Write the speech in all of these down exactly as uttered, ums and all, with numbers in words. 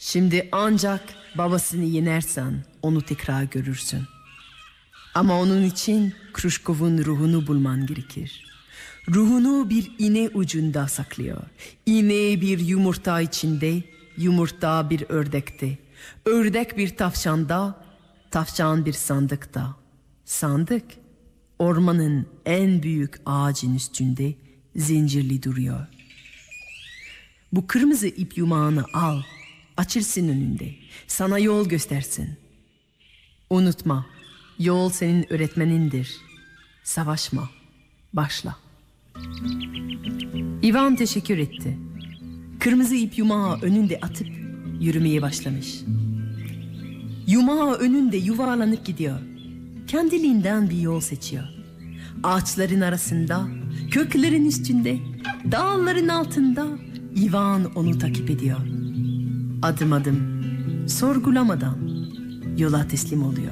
Şimdi ancak babasını yenersen onu tekrar görürsün. Ama onun için Kruşkov'un ruhunu bulman gerekir. Ruhunu bir iğne ucunda saklıyor. İğne bir yumurta içinde, yumurta bir ördekte. Ördek bir tavşanda, tavşan bir sandıkta. Sandık ormanın en büyük ağacın üstünde zincirli duruyor. Bu kırmızı ip yumağını al, açırsın önünde, sana yol göstersin. Unutma, yol senin öğretmenindir. Savaşma, başla. Ivan teşekkür etti. Kırmızı ip yumağı önünde atıp yürümeye başlamış. Yumağı önünde yuvarlanıp gidiyor. Kendiliğinden bir yol seçiyor. Ağaçların arasında, köklerin üstünde, dağların altında Ivan onu takip ediyor. Adım adım, sorgulamadan yola teslim oluyor.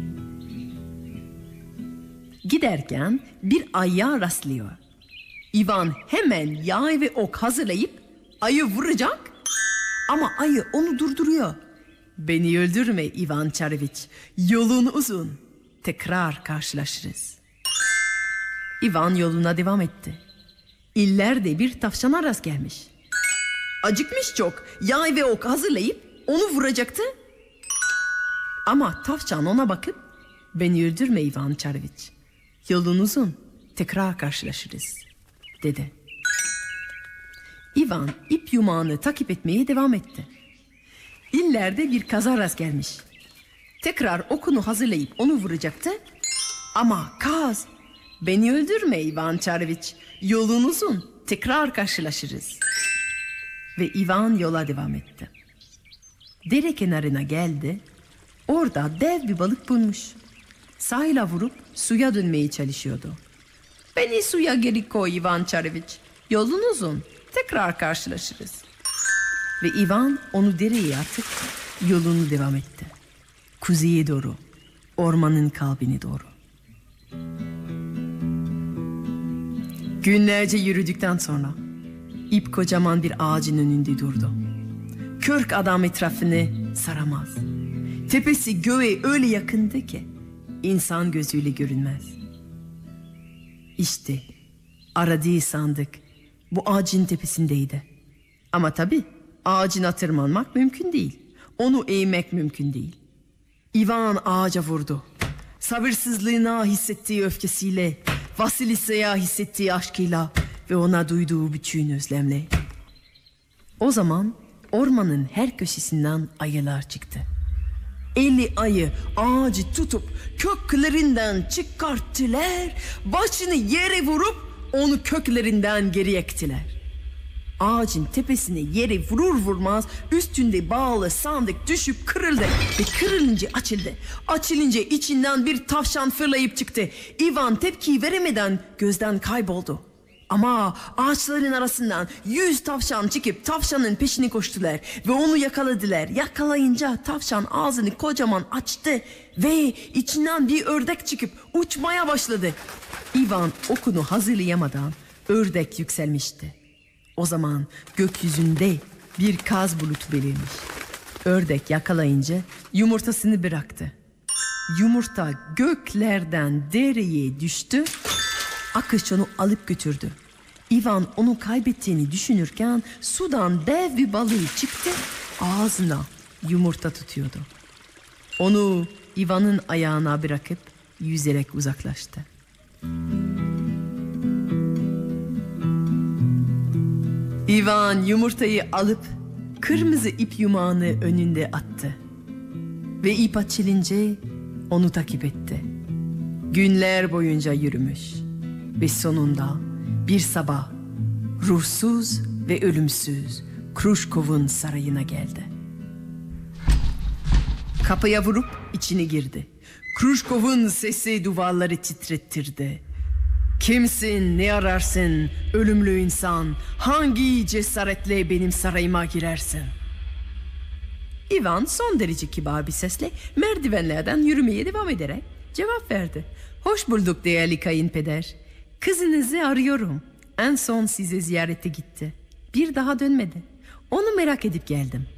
Giderken bir aya rastlıyor. Ivan hemen yay ve ok hazırlayıp ayı vuracak ama ayı onu durduruyor. Beni öldürme Ivan Çareviç, yolun uzun, tekrar karşılaşırız. Ivan yoluna devam etti. İllerde bir tavşana rast gelmiş. Acıkmış çok, yay ve ok hazırlayıp onu vuracaktı. Ama tavşan ona bakıp beni öldürme Ivan Çareviç, yolun uzun, tekrar karşılaşırız dedi. Ivan ip yumağını takip etmeye devam etti. İllerde bir kaza rast gelmiş. Tekrar okunu hazırlayıp onu vuracaktı. Ama kaz, beni öldürme Ivan Çareviç, yolun uzun, tekrar karşılaşırız. Ve Ivan yola devam etti. Dere kenarına geldi. Orada dev bir balık bulmuş. Sahile vurup suya dönmeye çalışıyordu. Beni suya geri koy Ivan Çareviç, yolun uzun, tekrar karşılaşırız. Ve Ivan onu dereye atıp yolunu devam etti. Kuzeye doğru, ormanın kalbine doğru. Günlerce yürüdükten sonra ip kocaman bir ağacın önünde durdu. Kırk adam etrafını saramaz. Tepesi göğe öyle yakındı ki insan gözüyle görünmez. İşte aradığı sandık bu ağacın tepesindeydi. Ama tabii ağacına tırmanmak mümkün değil. Onu eğmek mümkün değil. Ivan ağaca vurdu. Sabırsızlığına hissettiği öfkesiyle, Vasilisa'ya hissettiği aşkıyla ve ona duyduğu bütün özlemle. O zaman ormanın her köşesinden ayılar çıktı. Elli ayı ağacı tutup köklerinden çıkarttılar, başını yere vurup onu köklerinden geri ektiler. Ağacın tepesine yere vurur vurmaz üstünde bağlı sandık düşüp kırıldı ve kırılınca açıldı. Açılınca içinden bir tavşan fırlayıp çıktı. Ivan tepki veremeden gözden kayboldu. Ama ağaçların arasından yüz tavşan çıkıp tavşanın peşine koştular ve onu yakaladılar. Yakalayınca tavşan ağzını kocaman açtı ve içinden bir ördek çıkıp uçmaya başladı. Ivan okunu hazırlayamadan ördek yükselmişti. O zaman gökyüzünde bir kaz bulutu belirmiş. Ördek yakalayınca yumurtasını bıraktı. Yumurta göklerden dereye düştü. Akış onu alıp götürdü. Ivan onu kaybettiğini düşünürken sudan dev bir balığı çıktı. Ağzına yumurta tutuyordu. Onu Ivan'ın ayağına bırakıp yüzerek uzaklaştı. Ivan yumurtayı alıp kırmızı ip yumağını önünde attı. Ve ip açılınca onu takip etti. Günler boyunca yürümüş. Ve sonunda bir sabah ruhsuz ve ölümsüz Kruşkov'un sarayına geldi. Kapıya vurup içine girdi. Kruşkov'un sesi duvarları titrettirdi. Kimsin, ne ararsın, ölümlü insan? Hangi cesaretle benim sarayıma girersin? Ivan son derece kibar bir sesle merdivenlerden yürümeye devam ederek cevap verdi. Hoş bulduk değerli kayınpeder. Kızınızı arıyorum. En son size ziyarete gitti. Bir daha dönmedi. Onu merak edip geldim.